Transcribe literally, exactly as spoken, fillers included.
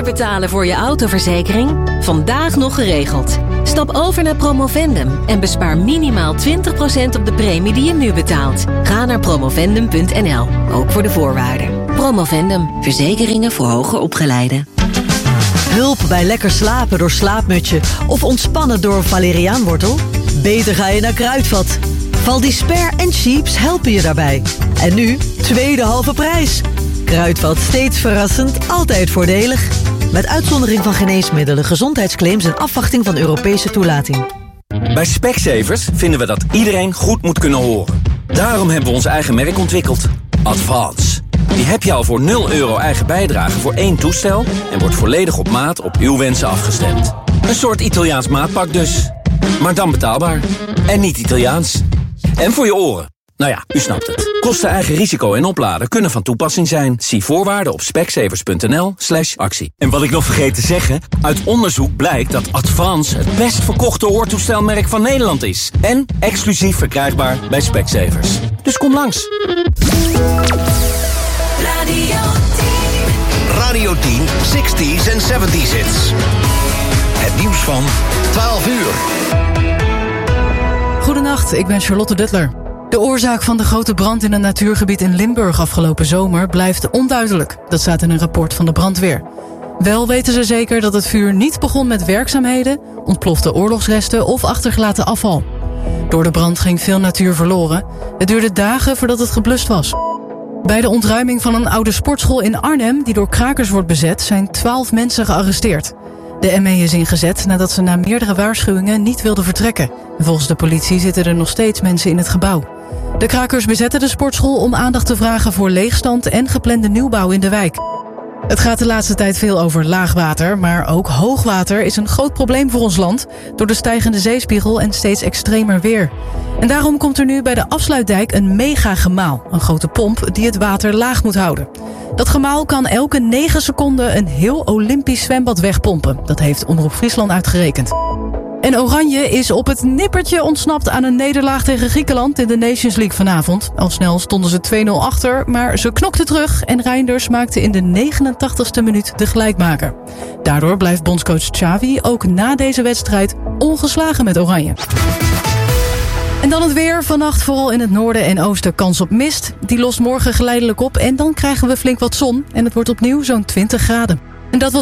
betalen voor je autoverzekering? Vandaag nog geregeld. Stap over naar Promovendum en bespaar minimaal twintig procent op de premie die je nu betaalt. Ga naar promovendum punt n l, ook voor de voorwaarden. Promovendum, verzekeringen voor hoger opgeleiden. Hulp bij lekker slapen door Slaapmutsje of ontspannen door valeriaanwortel? Beter ga je naar Kruidvat. Valdisper en Cheaps helpen je daarbij. En nu, tweede halve prijs. Kruidvat, steeds verrassend, altijd voordelig. Met uitzondering van geneesmiddelen, gezondheidsclaims en afwachting van Europese toelating. Bij Specsavers vinden we dat iedereen goed moet kunnen horen. Daarom hebben we ons eigen merk ontwikkeld. Advance. Die heb je al voor nul euro eigen bijdrage voor één toestel en wordt volledig op maat op uw wensen afgestemd. Een soort Italiaans maatpak dus. Maar dan betaalbaar. En niet Italiaans. En voor je oren. Nou ja, u snapt het. Kosten, eigen risico en opladen kunnen van toepassing zijn. Zie voorwaarden op specsavers punt n l slash actie. En wat ik nog vergeet te zeggen, uit onderzoek blijkt dat Advance het best verkochte hoortoestelmerk van Nederland is. En exclusief verkrijgbaar bij Specsavers. Dus kom langs. Radio tien. Radio tien, zestig's en zeventig's hits. Het nieuws van twaalf uur. Goedenacht, ik ben Charlotte Duttler. De oorzaak van de grote brand in een natuurgebied in Limburg afgelopen zomer blijft onduidelijk. Dat staat in een rapport van de brandweer. Wel weten ze zeker dat het vuur niet begon met werkzaamheden, ontplofte oorlogsresten of achtergelaten afval. Door de brand ging veel natuur verloren. Het duurde dagen voordat het geblust was. Bij de ontruiming van een oude sportschool in Arnhem, die door krakers wordt bezet, zijn twaalf mensen gearresteerd. De M E is ingezet nadat ze na meerdere waarschuwingen niet wilden vertrekken. Volgens de politie zitten er nog steeds mensen in het gebouw. De krakers bezetten de sportschool om aandacht te vragen voor leegstand en geplande nieuwbouw in de wijk. Het gaat de laatste tijd veel over laagwater, maar ook hoogwater is een groot probleem voor ons land door de stijgende zeespiegel en steeds extremer weer. En daarom komt er nu bij de afsluitdijk een megagemaal, een grote pomp die het water laag moet houden. Dat gemaal kan elke negen seconden een heel Olympisch zwembad wegpompen. Dat heeft Omroep Friesland uitgerekend. En Oranje is op het nippertje ontsnapt aan een nederlaag tegen Griekenland in de Nations League vanavond. Al snel stonden ze twee nul achter, maar ze knokten terug en Reinders maakte in de negenentachtigste minuut de gelijkmaker. Daardoor blijft bondscoach Xavi ook na deze wedstrijd ongeslagen met Oranje. En dan het weer. Vannacht vooral in het noorden en oosten kans op mist. Die lost morgen geleidelijk op en dan krijgen we flink wat zon. En het wordt opnieuw zo'n twintig graden. En dat was